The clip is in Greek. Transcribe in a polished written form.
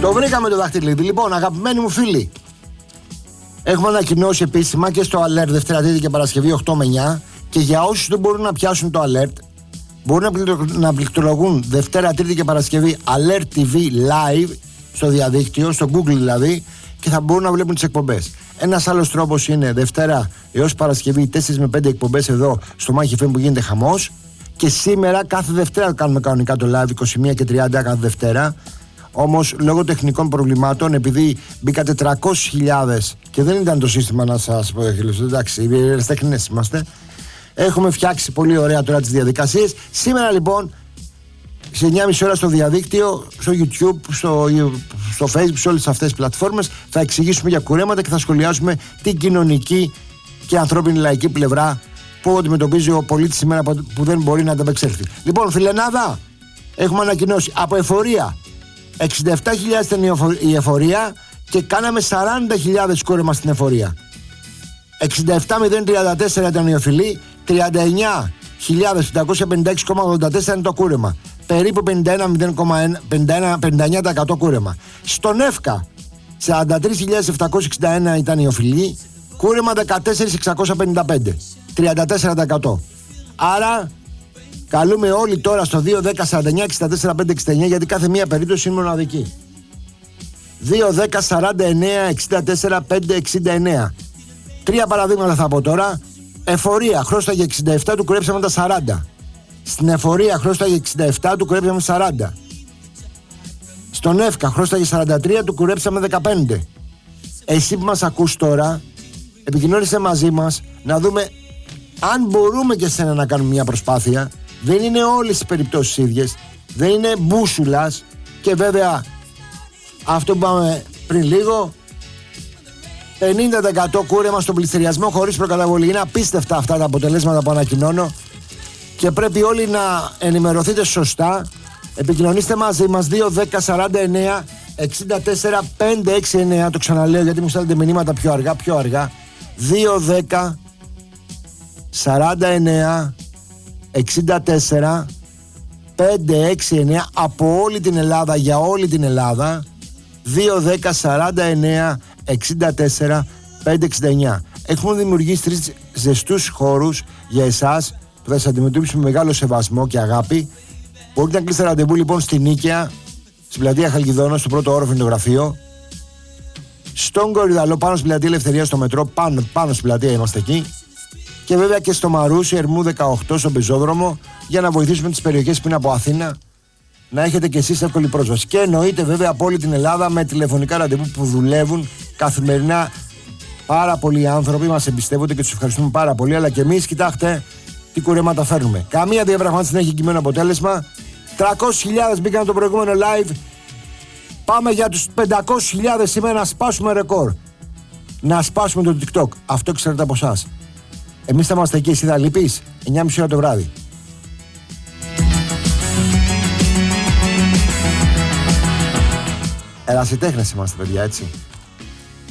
Το βρήκαμε το δαχτυλίδι. Λοιπόν, αγαπημένοι μου φίλοι, έχουμε ανακοινώσει επίσημα και στο alert Δευτέρα, Τρίτη και Παρασκευή 8 με 9. Και για όσους δεν μπορούν να πιάσουν το alert, μπορούν να πληκτρολογούν Δευτέρα, Τρίτη και Παρασκευή Alert TV Live στο διαδίκτυο, στο Google δηλαδή, και θα μπορούν να βλέπουν τις εκπομπές. Ένας άλλος τρόπος είναι Δευτέρα έως Παρασκευή 4 με 5 εκπομπές εδώ στο Μάχη FM που γίνεται χαμός. Και σήμερα κάθε Δευτέρα κάνουμε κανονικά το live 21 και 30 κάθε Δευτέρα. Όμως λόγω τεχνικών προβλημάτων, επειδή μπήκατε 400.000 και δεν ήταν το σύστημα να σας πω, εντάξει, οι ερασιτέχνες είμαστε, έχουμε φτιάξει πολύ ωραία τώρα τις διαδικασίες. Σήμερα λοιπόν σε 9.30 ώρα στο διαδίκτυο, στο YouTube, στο Facebook, σε όλες αυτές τις πλατφόρμες θα εξηγήσουμε για κουρέματα και θα σχολιάσουμε την κοινωνική και ανθρώπινη λαϊκή πλευρά που αντιμετωπίζει ο πολίτης σήμερα που δεν μπορεί να ανταπεξέλθει. Λοιπόν, φιλενάδα, έχουμε ανακοινώσει από εφορία 67.000 ήταν η εφορία και κάναμε 40.000 κούρεμα στην εφορία. 67.034 ήταν η οφειλή, 39.756,84 είναι το κούρεμα. Περίπου 59% κούρεμα. Στον ΕΦΚΑ 43.761 ήταν η οφειλή, κούρεμα 14.655, 34%. Άρα καλούμε όλοι τώρα στο 2-10-49-64-569, γιατί κάθε μία περίπτωση είναι μοναδική. 2-10-49-64-569. Τρία παραδείγματα θα πω τώρα. Εφορία, χρώσταγε 67, του κουρέψαμε τα 40. Στην εφορία χρώσταγε 67, του κουρέψαμε 40. Στον ΕΦΚΑ χρώσταγε 43, του κουρέψαμε 15. Εσύ που μας ακούς τώρα, επικοινώνησε μαζί μας να δούμε αν μπορούμε και σένα να κάνουμε μια προσπάθεια. Δεν είναι όλες οι περιπτώσεις ίδιες, δεν είναι μπούσουλας. Και βέβαια αυτό που είπαμε πριν λίγο, 50% κούρεμα στον πληστηριασμό χωρίς προκαταβολή. Είναι απίστευτα αυτά τα αποτελέσματα που ανακοινώνω και πρέπει όλοι να ενημερωθείτε σωστά. Επικοινωνήστε μαζί μας 2-10-49-64-569. Το ξαναλέω γιατί μου στέλνετε μηνύματα πιο αργά. 2-10-49-64-569 από όλη την Ελλάδα, για όλη την Ελλάδα. 2-10-49-64-569. Έχουμε δημιουργήσει 3 ζεστούς χώρους για εσάς που θα σας αντιμετωπίσουμε με μεγάλο σεβασμό και αγάπη. Μπορείτε να κλείσετε ραντεβού λοιπόν στην Νίκαια, στην πλατεία Χαλκιδόνος, στο πρώτο όροφο είναι το γραφείο. Στον Κορυδαλό, πάνω στην πλατεία Ελευθερία, στο μετρό, πάνω στην πλατεία είμαστε εκεί. Και βέβαια και στο Μαρούσι, Ερμού 18, στον πεζόδρομο, για να βοηθήσουμε τις περιοχές που είναι από Αθήνα να έχετε κι εσείς εύκολη πρόσβαση. Και εννοείται βέβαια από όλη την Ελλάδα με τηλεφωνικά ραντεβού που δουλεύουν καθημερινά. Πάρα πολλοί άνθρωποι μας εμπιστεύονται και τους ευχαριστούμε πάρα πολύ. Αλλά και εμείς, κοιτάξτε τι κουρέματα φέρνουμε. Καμία διαπραγμάτευση δεν έχει κειμένο αποτέλεσμα. 300.000 μπήκαν το προηγούμενο live. Πάμε για τους 500.000 σήμερα να σπάσουμε ρεκόρ. Να σπάσουμε το TikTok. Αυτό ξέρετε από εσάς. Εμείς θα είμαστε εκεί, εσύ θα λείπεις. 9.30 ώρα το βράδυ. Ερασιτέχνες είμαστε, παιδιά, έτσι.